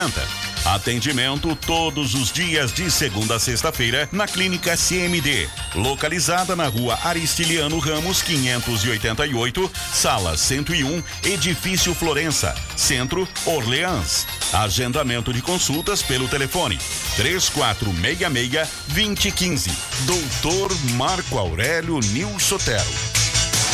Atendimento todos os dias de segunda a sexta-feira na Clínica CMD, localizada na Rua Aristiliano Ramos 588, Sala 101, Edifício Florença, Centro, Orleans. Agendamento de consultas pelo telefone 3466-2015. Doutor Marco Aurélio Nil Sotero.